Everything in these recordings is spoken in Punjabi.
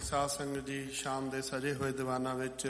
ਸਾਧ ਸੰਗਤ ਜੀ, ਸ਼ਾਮ ਦੇ ਸਜੇ ਹੋਏ ਦੀਵਾਨਾਂ ਵਿੱਚ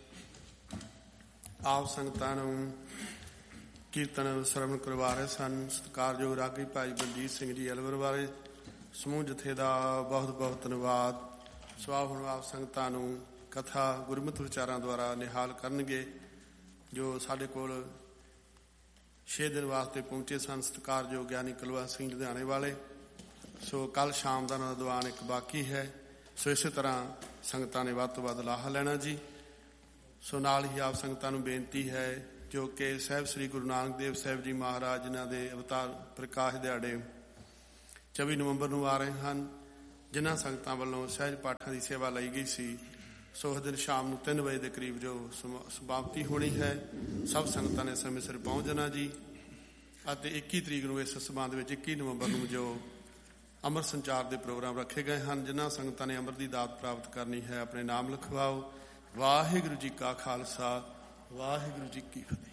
ਆਪ ਸੰਗਤਾਂ ਨੂੰ ਕੀਰਤਨ ਸਰਵਣ ਕਰਵਾ ਰਹੇ ਸਨ। ਸਤਿਕਾਰਯੋਗ ਰਾਗੀ ਭਾਈ ਬਲਜੀਤ ਸਿੰਘ ਜੀ ਅਲਵਰ ਵਾਲੇ ਸਮੂਹ ਜਥੇ ਦਾ ਬਹੁਤ ਬਹੁਤ ਧੰਨਵਾਦ। ਸਵਾਹ ਹੁਣ ਆਪ ਸੰਗਤਾਂ ਨੂੰ ਕਥਾ ਗੁਰਮਤਿ ਵਿਚਾਰਾਂ ਦੁਆਰਾ ਨਿਹਾਲ ਕਰਨਗੇ ਜੋ ਸਾਡੇ ਕੋਲ 6 ਦਿਨ ਵਾਸਤੇ ਪਹੁੰਚੇ ਸਨ। ਸਤਿਕਾਰਯੋਗ ਗਿਆਨੀ ਕੁਲਵੰਤ ਸਿੰਘ ਲੁਧਿਆਣੇ ਵਾਲੇ। ਸੋ ਕੱਲ੍ਹ ਸ਼ਾਮ ਦਾ ਉਹਨਾਂ ਦਾ ਦੀਵਾਨ ਇੱਕ ਬਾਕੀ ਹੈ। ਸੋ ਇਸੇ ਤਰ੍ਹਾਂ ਸੰਗਤਾਂ ਨੇ ਵੱਧ ਤੋਂ ਵੱਧ ਲਾਹਾ ਲੈਣਾ ਜੀ। ਸੋ ਨਾਲ ਹੀ ਆਪ ਸੰਗਤਾਂ ਨੂੰ ਬੇਨਤੀ ਹੈ ਜੋ ਕਿ ਸਾਹਿਬ ਸ੍ਰੀ ਗੁਰੂ ਨਾਨਕ ਦੇਵ ਸਾਹਿਬ ਜੀ ਮਹਾਰਾਜ ਜਿਨ੍ਹਾਂ ਦੇ ਅਵਤਾਰ ਪ੍ਰਕਾਸ਼ ਦਿਹਾੜੇ 24 ਨਵੰਬਰ ਨੂੰ ਆ ਰਹੇ ਹਨ, ਜਿਨ੍ਹਾਂ ਸੰਗਤਾਂ ਵੱਲੋਂ ਸਹਿਜ ਪਾਠਾਂ ਦੀ ਸੇਵਾ ਲਈ ਗਈ ਸੀ, ਸੋ ਉਸ ਦਿਨ ਸ਼ਾਮ ਨੂੰ 3 ਵਜੇ ਦੇ ਕਰੀਬ ਜੋ ਸਮਾਪਤੀ ਹੋਣੀ ਹੈ। ਸਭ ਸੰਗਤਾਂ ਨੇ ਸਮੇਂ ਸਿਰ ਪਹੁੰਚ ਜਾਣਾ ਜੀ। ਅਤੇ 21 ਤਰੀਕ ਨੂੰ ਇਸ ਸੰਬੰਧ ਵਿੱਚ 21 ਨਵੰਬਰ ਨੂੰ ਜੋ ਅੰਮ੍ਰਿਤ ਸੰਚਾਰ ਦੇ ਪ੍ਰੋਗਰਾਮ ਰੱਖੇ ਗਏ ਹਨ। ਜਿਨ੍ਹਾਂ ਸੰਗਤਾਂ ਨੇ ਅੰਮ੍ਰਿਤ ਦੀ ਦਾਤ ਪ੍ਰਾਪਤ ਕਰਨੀ ਹੈ ਆਪਣੇ ਨਾਮ ਲਿਖਵਾਓ। ਵਾਹਿਗੁਰੂ ਜੀ ਕਾ ਖਾਲਸਾ, ਵਾਹਿਗੁਰੂ ਜੀ ਕੀ ਫਤਿਹ।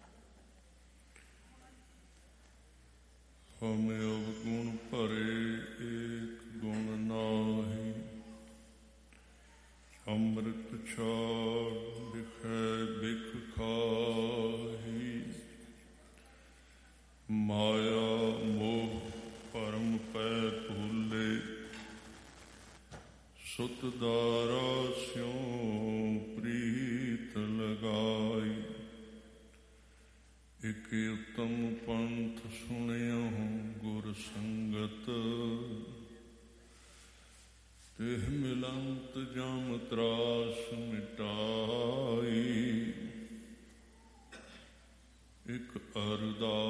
ਹਮ ਅਵਗੁਣ ਭਰੇ ਏਕ ਗੁਣ ਨਾਹੀ, ਅੰਮ੍ਰਿਤ ਛਾੜ ਲਿਖੈ ਬਿਖ ਖਾਹੀ। ਮਾਇਆ ਮੋਹ ਭਰਮ ਪੈ ਭੂਲੇ, ਸੁਤ ਦਾਰਾ ਸਿਉ ਪ੍ਰੀਤ ਲਗਾਈ। ਇਕ ਉਤਮ ਪੰਥ ਸੁਣਿਓ ਗੁਰ ਸੰਗਤ, ਤਿਹ ਮਿਲੰਤ ਜਮ ਤਰਾਸ ਮਿਟਾਈ। ਇਕ ਅਰਦਾਸ